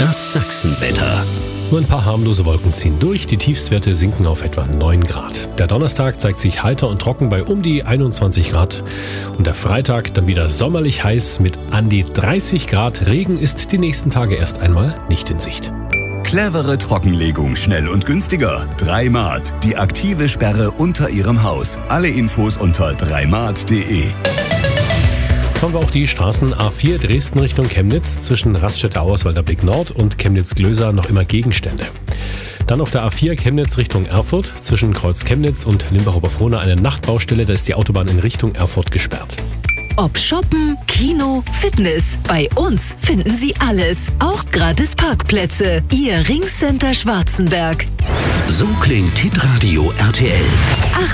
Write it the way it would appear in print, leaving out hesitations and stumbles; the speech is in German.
Das Sachsenwetter. Nur ein paar harmlose Wolken ziehen durch, die Tiefstwerte sinken auf etwa 9 Grad. Der Donnerstag zeigt sich heiter und trocken bei um die 21 Grad. Und der Freitag dann wieder sommerlich heiß mit an die 30 Grad. Regen ist die nächsten Tage erst einmal nicht in Sicht. Clevere Trockenlegung, schnell und günstiger. 3Mart, die aktive Sperre unter Ihrem Haus. Alle Infos unter 3mart.de. Kommen wir auf die Straßen A4 Dresden Richtung Chemnitz. Zwischen Raststätte-Auerswalder Blick Nord und Chemnitz-Glöser noch immer Gegenstände. Dann auf der A4 Chemnitz Richtung Erfurt. Zwischen Kreuz Chemnitz und Limbach-Oberfrohna eine Nachtbaustelle. Da ist die Autobahn in Richtung Erfurt gesperrt. Ob Shoppen, Kino, Fitness, bei uns finden Sie alles. Auch gratis Parkplätze. Ihr Ringcenter Schwarzenberg. So klingt Hitradio RTL.